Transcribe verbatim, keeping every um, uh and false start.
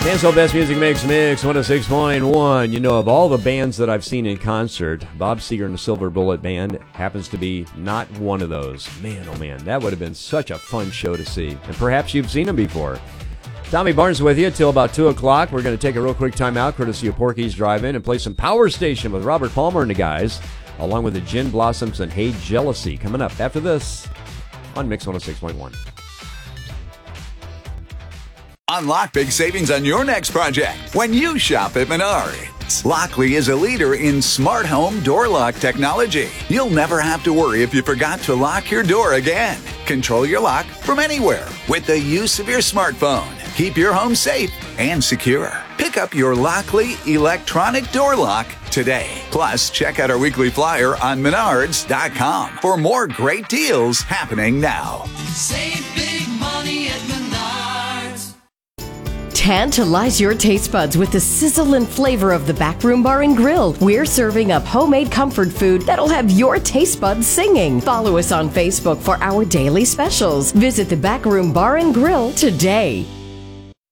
Mansell Best Music Mix Mix one oh six point one. You know, of all the bands that I've seen in concert, Bob Seger and the Silver Bullet Band happens to be not one of those. Man, oh man, that would have been such a fun show to see. And perhaps you've seen them before. Tommy Barnes with you till about two o'clock. We're going to take a real quick time out, courtesy of Porky's Drive-In, and play some Power Station with Robert Palmer and the guys, along with the Gin Blossoms and Hey Jealousy, coming up after this on Mix one oh six point one. Unlock big savings on your next project when you shop at Menards. Lockley is a leader in smart home door lock technology. You'll never have to worry if you forgot to lock your door again. Control your lock from anywhere with the use of your smartphone. Keep your home safe and secure. Pick up your Lockley electronic door lock today. Plus, check out our weekly flyer on menards dot com for more great deals happening now. Save big money at Menards. Tantalize your taste buds with the sizzle and flavor of the Backroom Bar and Grill. We're serving up homemade comfort food that'll have your taste buds singing. Follow us on Facebook for our daily specials. Visit the Backroom Bar and Grill today.